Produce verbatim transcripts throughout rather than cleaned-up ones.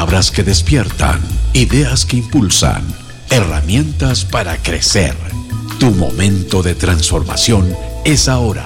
Palabras que despiertan, ideas que impulsan, herramientas para crecer. Tu momento de transformación es ahora.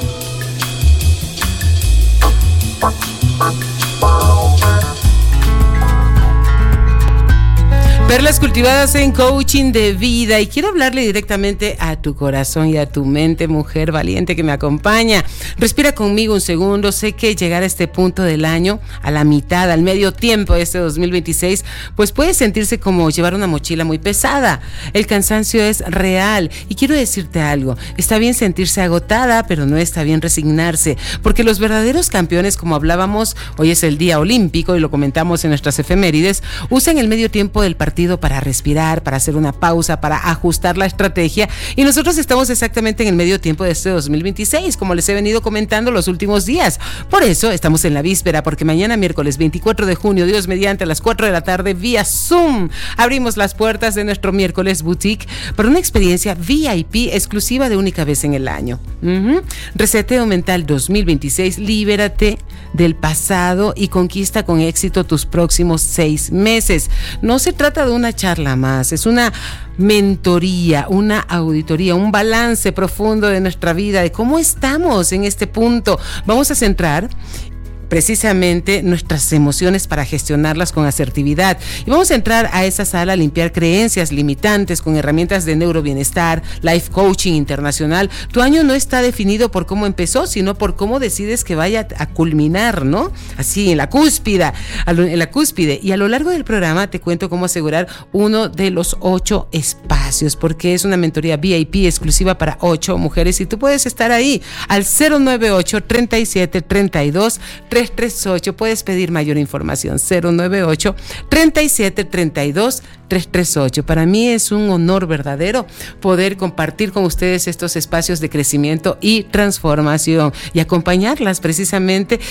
Perlas cultivadas en coaching de vida, y quiero hablarle directamente a tu corazón y a tu mente, mujer valiente que me acompaña. Respira conmigo un segundo. Sé que llegar a este punto del año, a la mitad, al medio tiempo de este dos mil veintiséis, pues puede sentirse como llevar una mochila muy pesada. El cansancio es real y quiero decirte algo. Está bien sentirse agotada, pero no está bien resignarse, porque los verdaderos campeones, como hablábamos, hoy es el día olímpico y lo comentamos en nuestras efemérides, usan el medio tiempo del partido para respirar, para hacer una pausa, para ajustar la estrategia, y nosotros estamos exactamente en el medio tiempo de este dos mil veintiséis, como les he venido comentando los últimos días. Por eso estamos en la víspera, porque mañana miércoles veinticuatro de junio, Dios mediante, a las cuatro de la tarde, vía Zoom, abrimos las puertas de nuestro miércoles boutique para una experiencia V I P exclusiva de única vez en el año. Uh-huh. Reseteo mental dos mil veintiséis, libérate del pasado y conquista con éxito tus próximos seis meses. No se trata de una charla más, es una mentoría, una auditoría, un balance profundo de nuestra vida, de cómo estamos en este punto. Vamos a centrar precisamente nuestras emociones para gestionarlas con asertividad. Y vamos a entrar a esa sala a limpiar creencias limitantes con herramientas de neurobienestar, life coaching internacional. Tu año no está definido por cómo empezó, sino por cómo decides que vaya a culminar, ¿no? Así, en la cúspide, en la cúspide. Y a lo largo del programa te cuento cómo asegurar uno de los ocho espacios, porque es una mentoría V I P exclusiva para ocho mujeres y tú puedes estar ahí al cero nueve ocho, treinta y siete, treinta y dos, tres tres ocho. Puedes pedir mayor información, cero nueve ocho, treinta y siete, treinta y dos, tres tres ocho. Para mí es un honor verdadero poder compartir con ustedes estos espacios de crecimiento y transformación y acompañarlas precisamente